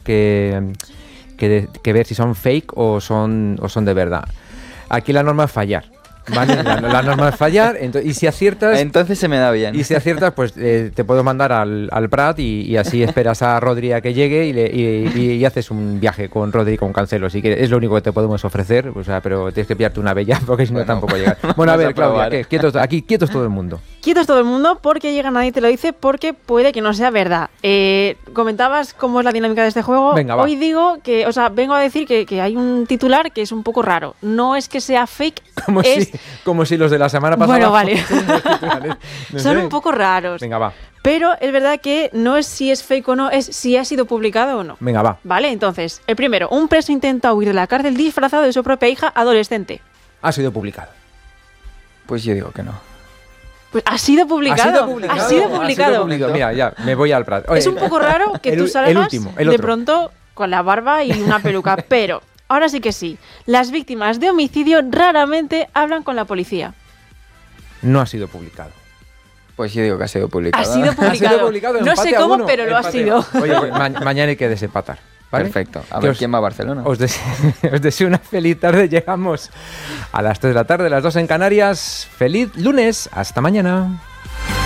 que ver si son fake o son de verdad. Aquí la norma es fallar. ¿Vale? La norma es fallar, y si aciertas... Entonces se me da bien. Y si aciertas, pues te puedo mandar al Prat y así esperas a Rodri a que llegue y haces un viaje con Rodri con Cancelo. Así que es lo único que te podemos ofrecer, o sea, pero tienes que pillarte una bella porque si no tampoco llegas. Bueno, a ver, Claudia, quietos, aquí quietos todo el mundo. Quietos todo el mundo porque llega Nadie te lo dice, porque puede que no sea verdad. Comentabas cómo es la dinámica de este juego. Venga, va. Hoy digo que, o sea, vengo a decir que hay un titular que es un poco raro. No es que sea fake, Como si los de la semana pasada... Bueno, vale. Son sé. un poco raros. Venga, va. Pero es verdad que no es si es fake o no, es si ha sido publicado o no. Venga, va. Vale, entonces, el primero. Un preso intenta huir de la cárcel disfrazado de su propia hija adolescente. Ha sido publicado. Pues yo digo que no. Pues ha sido publicado. Ha sido publicado. Mira, ya, me voy al Prat. Oye, Es un poco raro que tú salgas de pronto con la barba y una peluca, pero ahora sí que sí. Las víctimas de homicidio raramente hablan con la policía. No ha sido publicado. Pues yo digo que ha sido publicado. Ha sido publicado. No sé cómo, pero lo ha sido. Oye, pues mañana hay que desempatar. ¿Vale? Perfecto. A ver quién va a Barcelona. Os deseo una feliz tarde. Llegamos a las 3 de la tarde, las 2 en Canarias. Feliz lunes. Hasta mañana.